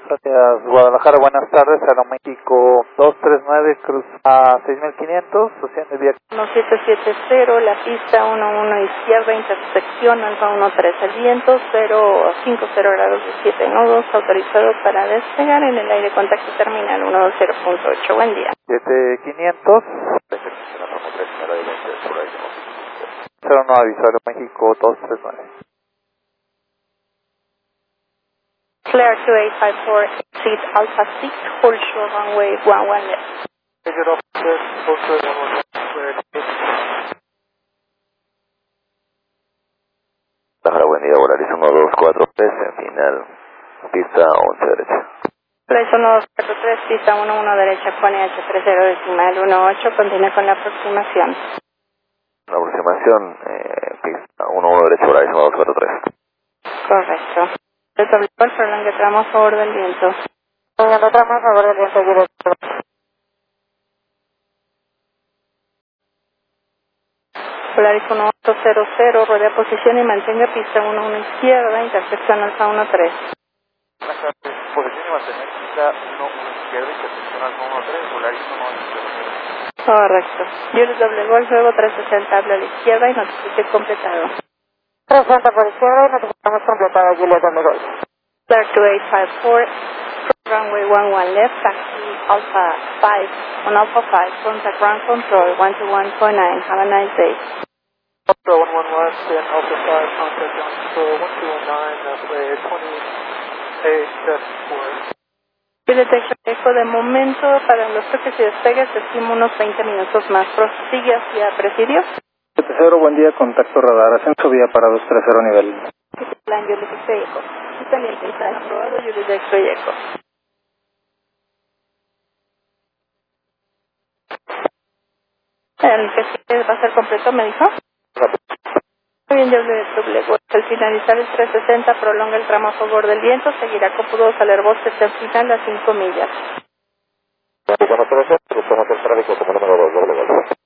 Gracias, Guadalajara, buenas tardes, Aeroméxico 239, cruz a 6500, opción de vía. 1770, la pista 11 izquierda, intersección Alfa 13, el viento 050 grados de 7 nudos, autorizado para despegar en el aire, contacto terminal 120.8, buen día. 7500, 09 aviso, Aeroméxico 239. Clear 2854, exceed Alpha 6, hold short runway 11 left. Guadalajara, buen día, Volaris 1243, en final, pista 11 derecha. Volaris 1243, pista 11 derecha, Pone H30 decimal 18, continúe con la aproximación. La aproximación, pista 11 derecha, Volaris 1243. Correcto. Establezco el prolongue tramo a favor del viento. Prolongue tramo a favor del viento, directo. Polaris 1800, rodea posición y mantenga pista 11 izquierda, intersección Alfa 13. Posición y mantener pista 11 izquierda, intersección Alfa 13, Polaris 1800. Correcto. Yo les doblegó el juego 360, habla a la izquierda y notifique completado. 360 por izquierda y notificamos completado, Juliet Domegol. Clear 2854, runway 11 left, taxi Alpha 5, on Alpha 5, contact ground control 121.9, have a nice day. Alpha 11 left and Alpha 5, contact ground control 121.9, way 2874. Yo detecto eco de momento, para los toques y despegues estimo unos 20 minutos más. Prosigue hacia Presidio. 70, buen día, contacto radar, ascenso vía para 230 nivel. Plan, yo les estoy eco. Si también está aprobado, yo les estoy eco. El que sí va a ser completo, me dijo. Muy bien, yo le doblego. Al finalizar el 360, prolonga el tramo a favor del viento, seguirá Copudo Salerbox hasta final a 5 millas. Buenas tardes, cruzamos el tráfico como número 2, doble.